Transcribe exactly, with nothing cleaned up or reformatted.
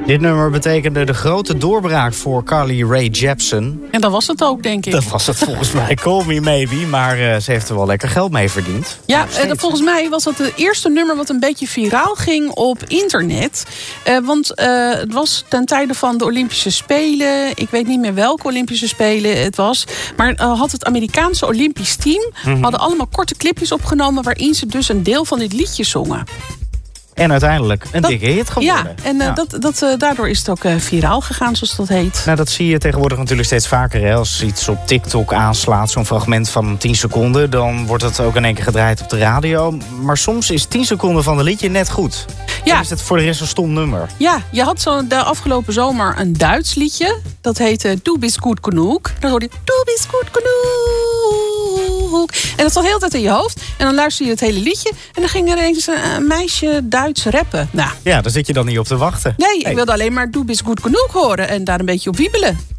Dit nummer betekende de grote doorbraak voor Carly Rae Jepsen. En dat was het ook, denk ik. Dat was het volgens mij. Call Me Maybe. Maar uh, ze heeft er wel lekker geld mee verdiend. Ja, uh, volgens mij was dat het eerste nummer wat een beetje viraal ging op internet. Uh, want uh, het was ten tijde van de Olympische Spelen. Ik weet niet meer welke Olympische Spelen het was. Maar uh, had het Amerikaanse Olympisch team... Mm-hmm. hadden allemaal korte clipjes opgenomen... waarin ze dus een deel van dit liedje zongen. En uiteindelijk een dat, dikke hit geworden. Ja, en uh, ja. Dat, dat, uh, daardoor is het ook uh, viraal gegaan, zoals dat heet. Nou, dat zie je tegenwoordig natuurlijk steeds vaker. Hè? Als iets op TikTok aanslaat, zo'n fragment van tien seconden... dan wordt het ook in één keer gedraaid op de radio. Maar soms is tien seconden van een liedje net goed. Ja. Dan is het voor de rest een stom nummer. Ja, je had zo de afgelopen zomer een Duits liedje. Dat heette Du bist gut genug. Dan hoorde je Du bist gut genug. En dat zat de hele tijd in je hoofd. En dan luister je het hele liedje. En dan ging er eens een meisje Duits rappen. Nou. Ja, daar zit je dan niet op te wachten. Nee, ik hey. wilde alleen maar Du bist gut genug horen. En daar een beetje op wiebelen.